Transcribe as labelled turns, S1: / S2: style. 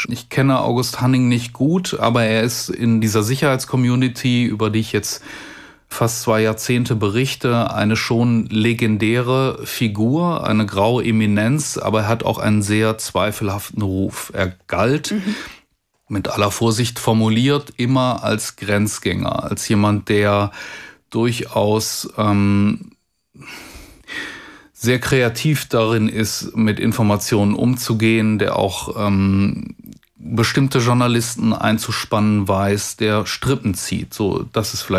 S1: Mensch. Ich kenne August Hanning nicht gut, aber er ist in dieser Sicherheitscommunity, über die ich jetzt fast 2 Jahrzehnte berichte, eine schon legendäre Figur, eine graue Eminenz, aber er hat auch einen sehr zweifelhaften Ruf. Er galt, mit aller Vorsicht formuliert, immer als Grenzgänger, als jemand, der durchaus sehr kreativ darin ist, mit Informationen umzugehen, der auch bestimmte Journalisten einzuspannen weiß, der Strippen zieht. So, das ist vielleicht